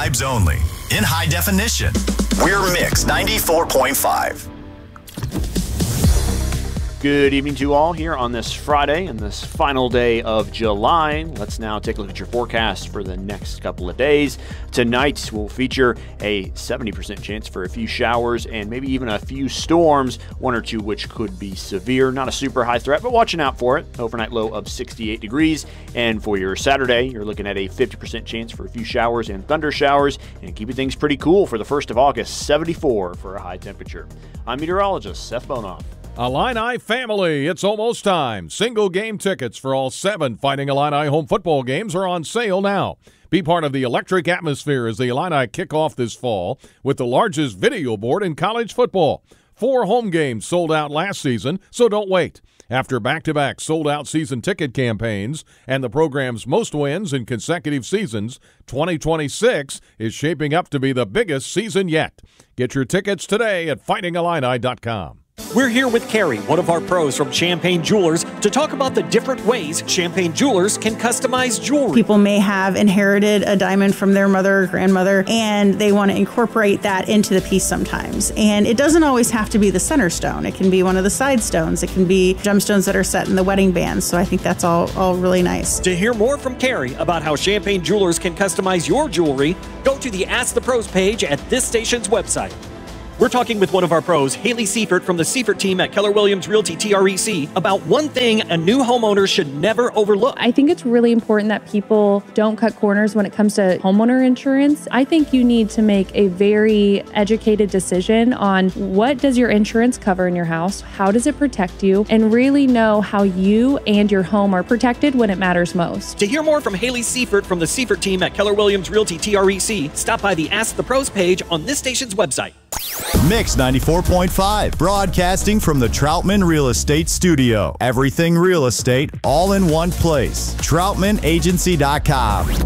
vibes only, in high definition. We're Mix 94.5. Good evening to you all here on this Friday and this final day of July. Let's now take a look at your forecast for the next couple of days. Tonight will feature a 70% chance for a few showers and maybe even a few storms, one or two which could be severe. Not a super high threat, but watching out for it. Overnight low of 68 degrees. And for your Saturday, you're looking at a 50% chance for a few showers and thunder showers and keeping things pretty cool for the 1st of August, 74 for a high temperature. I'm meteorologist Seth Bonoff. Illini family, it's almost time. Single game tickets for all 7 Fighting Illini home football games are on sale now. Be part of the electric atmosphere as the Illini kick off this fall with the largest video board in college football. 4 home games sold out last season, so don't wait. After back-to-back sold-out season ticket campaigns and the program's most wins in consecutive seasons, 2026 is shaping up to be the biggest season yet. Get your tickets today at fightingillini.com. We're here with Carrie, one of our pros from Champagne Jewelers, to talk about the different ways Champagne Jewelers can customize jewelry. People may have inherited a diamond from their mother or grandmother, and they want to incorporate that into the piece sometimes. And it doesn't always have to be the center stone. It can be one of the side stones. It can be gemstones that are set in the wedding bands. So I think that's all really nice. To hear more from Carrie about how Champagne Jewelers can customize your jewelry, go to the Ask the Pros page at this station's website. We're talking with one of our pros, Haley Seifert from the Seifert team at Keller Williams Realty TREC, about one thing a new homeowner should never overlook. I think it's really important that people don't cut corners when it comes to homeowner insurance. I think you need to make a very educated decision on what does your insurance cover in your house, how does it protect you, and really know how you and your home are protected when it matters most. To hear more from Haley Seifert from the Seifert team at Keller Williams Realty TREC, stop by the Ask the Pros page on this station's website. Mix 94.5, broadcasting from the Troutman Real Estate Studio. Everything real estate, all in one place. TroutmanAgency.com.